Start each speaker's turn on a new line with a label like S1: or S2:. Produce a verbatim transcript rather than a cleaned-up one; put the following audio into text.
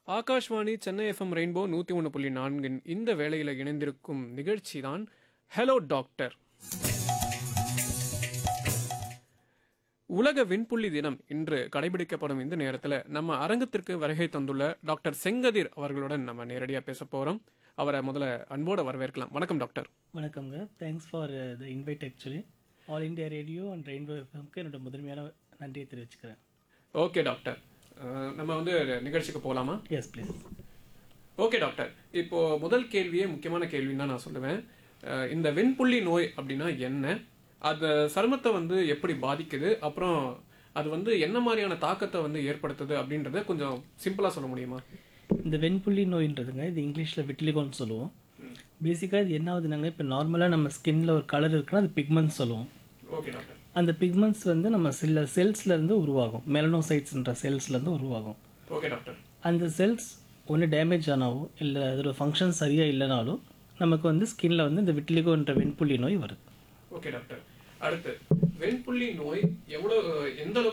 S1: Akashvani Chennai FM rainbow நூற்றி ஒன்று புள்ளி நான்கின் இந்த வேளையில் இணைந்திருக்கும் நிகழ்ச்சி தான் ஹலோ டாக்டர். உலக விண்புள்ளி தினம் இன்று கடைபிடிக்கப்படும் இந்த நேரத்தில் நம்ம அரங்கத்திற்கு வருகை தந்துள்ள டாக்டர் செங்கதிர் அவர்களுடன் நம்ம நேரடியாக பேச போகிறோம். அவரை முதல்ல அன்போடு வரவேற்கலாம். வணக்கம் டாக்டர்.
S2: வணக்கங்க. Thanks for the invite. Actually all India radio and rainbow எஃப்எம்க்கு என்னோட முதன்மையான நன்றியை தெரிவிச்சுக்கிறேன்.
S1: ஓகே டாக்டர், நம்ம வந்து நிகழ்ச்சிக்கு போகலாமா?
S2: Yes please.
S1: ஓகே டாக்டர், இப்போது முதல் கேள்வியே முக்கியமான கேள்வின்னு தான் நான் சொல்லுவேன். இந்த வெண்புள்ளி நோய் அப்படின்னா என்ன, அது சருமத்தை வந்து எப்படி பாதிக்குது, அப்புறம் அது வந்து என்ன மாதிரியான தாக்கத்தை வந்து ஏற்படுத்துது அப்படின்றத கொஞ்சம் சிம்பிளாக சொல்ல முடியுமா?
S2: இந்த வெண்புள்ளி நோயின்றதுங்க, இது இங்கிலீஷில் விட்டிலிகோன்னு சொல்லுவோம். பேசிக்காக இது என்ன ஆகுதுனாங்க, இப்போ நார்மலாக நம்ம ஸ்கின்ல ஒரு கலர் இருக்குன்னா அது பிக்மெண்ட்ஸ் சொல்லுவோம்.
S1: Okay doctor. அந்த
S2: பிக்மெண்ட்ஸ் வந்து நம்ம சில செல்ஸ்லேருந்து உருவாகும், மெலனோசைட்ஸ்ன்ற செல்ஸ்லேருந்து உருவாகும்.
S1: Okay doctor.
S2: அந்த செல்ஸ் ஒன்று டேமேஜ் ஆனாவோ இல்லை அதோட ஃபங்க்ஷன் சரியாக இல்லைனாலும் நமக்கு வந்து ஸ்கின்ல வந்து இந்த விட்டிலிகோன்ற வெண்புள்ளி நோய் வருது.
S1: Okay doctor. அடுத்து வெண்புள்ளி நோய் எவ்வளோ எந்த அளவுக்கு